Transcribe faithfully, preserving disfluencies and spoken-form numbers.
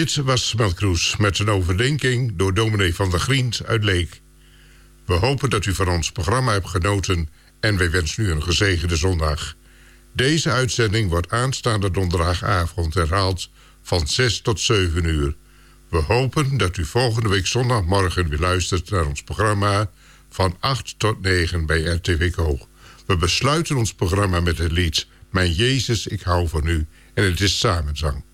Dit was Smeltkroes met een overdenking door dominee Van der Griend uit Leek. We hopen dat u van ons programma hebt genoten en wij wensen u een gezegende zondag. Deze uitzending wordt aanstaande donderdagavond herhaald van zes tot zeven uur. We hopen dat u volgende week zondagmorgen weer luistert naar ons programma van acht tot negen bij R T W Ko. We besluiten ons programma met het lied Mijn Jezus, ik hou van u en het is samenzang.